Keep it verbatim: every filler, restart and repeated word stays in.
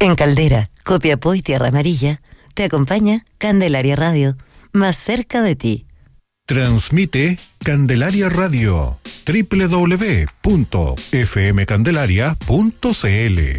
En Caldera, Copiapó y Tierra Amarilla, te acompaña Candelaria Radio, más cerca de ti. Transmite Candelaria Radio, doble u doble u doble u punto f m candelaria punto c l.